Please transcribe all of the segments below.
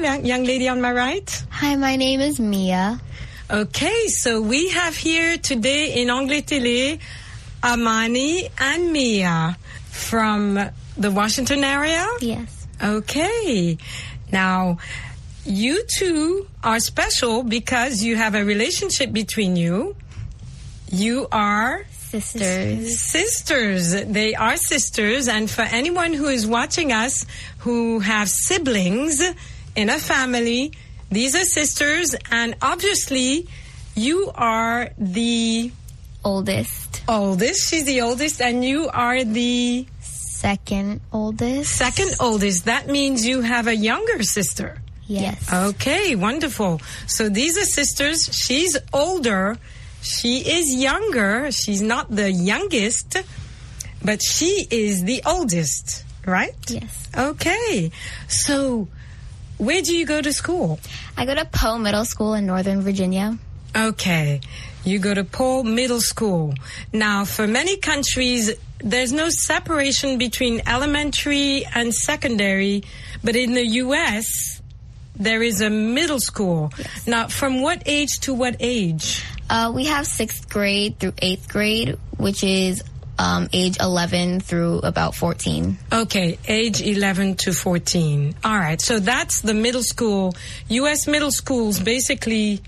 young lady on my right? Hi, my name is Mia. Okay, so we have here today in Anglais Télé, Amani and Mia from the Washington area? Yes. Okay. Now, you two are special because you have a relationship between you. You are... Sisters. They are sisters. And for anyone who is watching us who have siblings in a family, these are sisters. And obviously, you are the... Oldest. She's the oldest. And you are the... Second oldest. That means you have a younger sister. Yes. Okay, wonderful. So these are sisters. She's older. She is younger. She's not the youngest, but she is the oldest, right? Yes. Okay. So where do you go to school? I go to Poe Middle School in Northern Virginia. Okay. You go to Poe Middle School. Now, for many countries, there's no separation between elementary and secondary, but in the U.S., there is a middle school. Yes. Now, from what age to what age? We have 6th grade through 8th grade, which is age 11 through about 14. Okay, age 11 to 14. All right, so that's the middle school. U.S. middle schools basically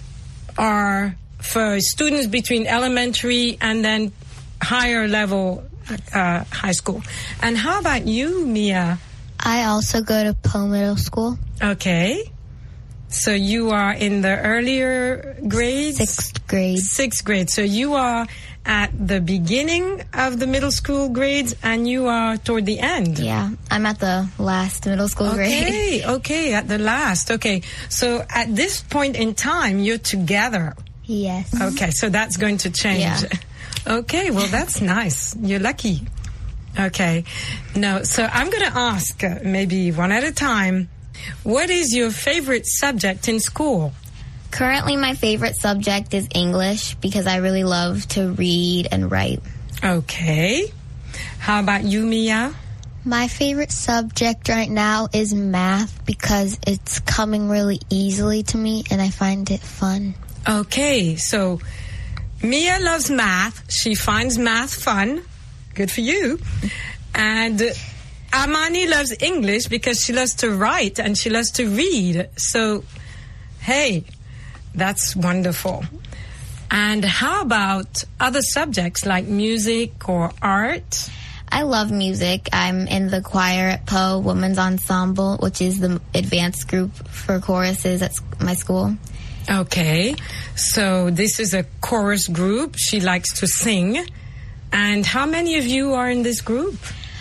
are for students between elementary and then higher level high school. And how about you, Mia? I also go to Poe Middle School. Okay. So you are in the earlier grades? 6th grade. 6th grade. So you are at the beginning of the middle school grades and you are toward the end. Yeah, I'm at the last middle school grade. Okay, at the last. Okay, so at this point in time, you're together. Yes. Okay, so that's going to change. Yeah. Okay, well, that's nice. You're lucky. Okay. No, so I'm going to ask maybe one at a time. What is your favorite subject in school? Currently, my favorite subject is English because I really love to read and write. Okay. How about you, Mia? My favorite subject right now is math because it's coming really easily to me and I find it fun. Okay, so Mia loves math. She finds math fun. Good for you. And Amani loves English because she loves to write and she loves to read. So, hey, that's wonderful. And how about other subjects like music or art? I love music. I'm in the choir at Poe Women's Ensemble, which is the advanced group for choruses at my school. Okay, so this is a chorus group. She likes to sing. And how many of you are in this group?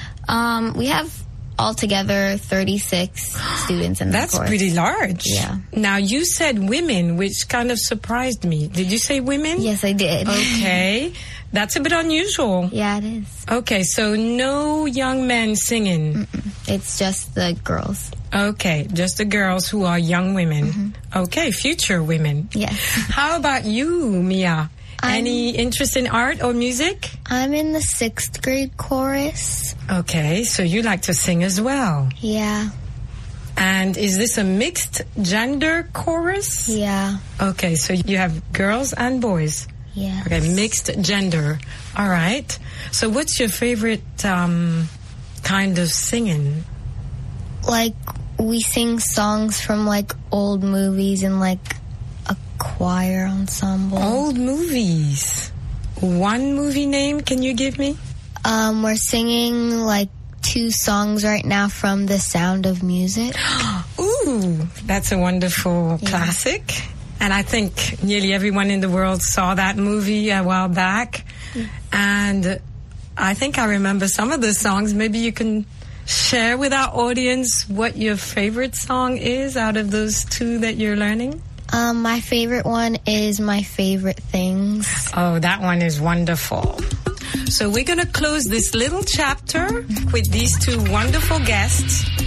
We have altogether 36 students in the That's chorus. pretty large. Yeah. Now, you said women, which kind of surprised me. Did you say women? Yes, I did. Okay. That's a bit unusual. Yeah, it is. Okay, so no young men singing. It's just the girls. Okay, just the girls who are young women. Okay, future women. Yes. How about you, Mia? Any interest in art or music? I'm in the 6th grade chorus. Okay, so you like to sing as well. Yeah. And is this a mixed gender chorus? Yeah. Okay, so you have girls and boys. Yeah. Okay, mixed gender. All right. So what's your favorite kind of singing? Like, we sing songs from, like, old movies and, like, a choir ensemble. Old movies. One movie name can you give me? We're singing, like, 2 songs right now from The Sound of Music. Ooh, that's a wonderful classic. And I think nearly everyone in the world saw that movie a while back. And I think I remember some of the songs. Maybe you can share with our audience what your favorite song is out of those 2 that you're learning. My favorite one is My Favorite Things. Oh, that one is wonderful. So we're going to close this little chapter with these 2 wonderful guests.